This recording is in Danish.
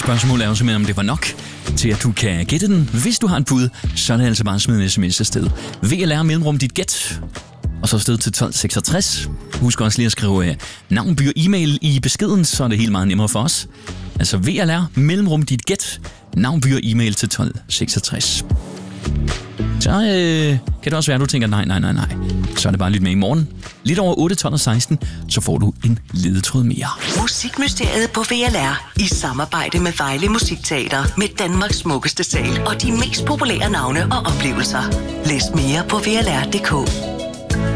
spørgsmål er jo simpelthen, om det var nok til, at du kan gætte den. Hvis du har et bud, så er det altså bare at smide en sms afsted. VLR mellemrum dit gæt, og så afsted til 1266. Husk også lige at skrive navn, by og e-mail i beskeden, så er det helt meget nemmere for os. Altså VLR mellemrum dit gæt, navn, by og e-mail til 1266. Så kan det også være, at du tænker, nej. Så er det bare lidt med i morgen. Lidt over 8, 12 og 16, så får du en ledetråd mere. Musikmysteriet på VLR i samarbejde med Vejle Musikteater med Danmarks smukkeste sal og de mest populære navne og oplevelser. Læs mere på vrl.dk.